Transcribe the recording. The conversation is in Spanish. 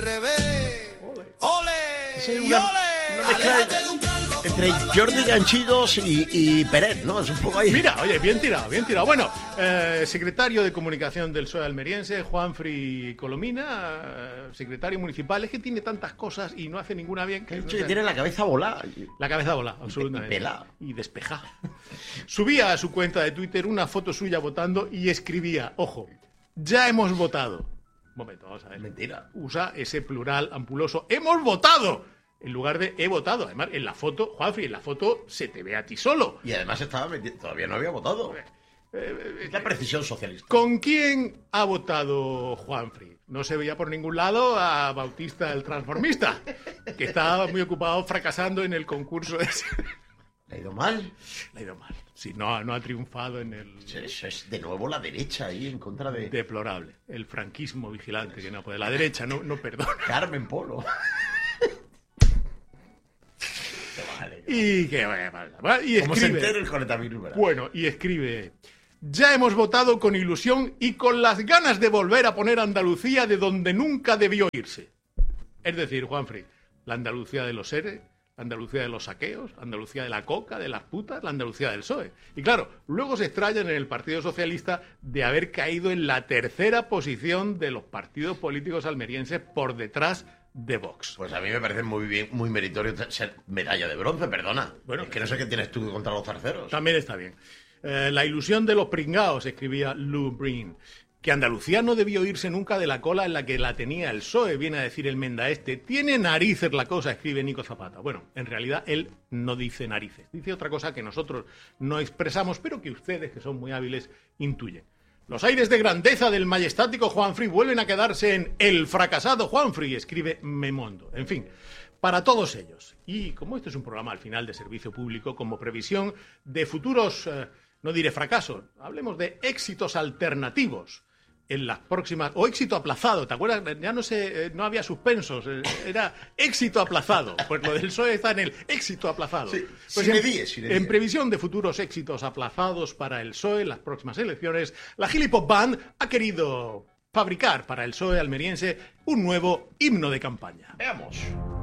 Sí, una entre Jordi Ganchillos y Peret, ¿no? Es un poco ahí. Mira, oye, bien tirado, bien tirado. Bueno, secretario de Comunicación del PSOE almeriense, Juanfri Colomina, secretario municipal, es que tiene tantas cosas y no hace ninguna bien. Que tiene la cabeza volada. La cabeza volada, absolutamente. Y pelada. Y despejada. Subía a su cuenta de Twitter una foto suya votando y escribía, ojo, ya hemos votado. Un momento, vamos a ver. Mentira. Usa ese plural ampuloso, ¡hemos votado! En lugar de he votado. Además, en la foto, Juanfri, en la foto se te ve a ti solo. Y además todavía no había votado. La precisión socialista. ¿Con quién ha votado Juanfri? No se veía por ningún lado a Bautista el transformista, que estaba muy ocupado fracasando en el concurso ese. ¿Le ha ido mal? Le ha ido mal. Sí, no ha triunfado en el... Eso es de nuevo la derecha ahí en contra de... Deplorable. El franquismo vigilante que no puede. La derecha no perdona. Carmen Polo. Y que y como se entera el coronavirus, ¿verdad? Bueno, y escribe: ya hemos votado con ilusión y con las ganas de volver a poner Andalucía de donde nunca debió irse. Es decir, Juanfri, la Andalucía de los seres, la Andalucía de los saqueos, la Andalucía de la coca, de las putas, la Andalucía del PSOE. Y claro, luego se extrañan en el Partido Socialista de haber caído en la tercera posición de los partidos políticos almerienses por detrás de Vox. Pues a mí me parece muy bien, muy meritorio ser medalla de bronce, perdona. Bueno, es que no sé qué tienes tú contra los zarceros. También está bien. La ilusión de los pringaos, escribía Lou Breen. Que Andalucía no debió irse nunca de la cola en la que la tenía el PSOE, viene a decir el Mendaeste. Tiene narices la cosa, escribe Nico Zapata. Bueno, en realidad él no dice narices. Dice otra cosa que nosotros no expresamos, pero que ustedes, que son muy hábiles, intuyen. Los aires de grandeza del majestático Juanfri vuelven a quedarse en el fracasado Juanfri, escribe Memondo. En fin, para todos ellos. Y como este es un programa al final de servicio público, como previsión de futuros, no diré fracasos, hablemos de éxitos alternativos en las próximas... O éxito aplazado, ¿te acuerdas? Ya no había suspensos, era éxito aplazado. Pues lo del PSOE está en el éxito aplazado. Sí, pues en previsión de futuros éxitos aplazados para el PSOE en las próximas elecciones, la Gilipop Band ha querido fabricar para el PSOE almeriense un nuevo himno de campaña. Veamos.